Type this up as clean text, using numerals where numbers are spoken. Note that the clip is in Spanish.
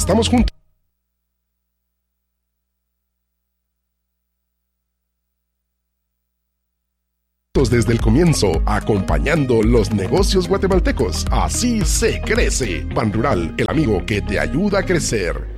Estamos juntos desde el comienzo, acompañando los negocios guatemaltecos. Así se crece. Ban Rural, el amigo que te ayuda a crecer.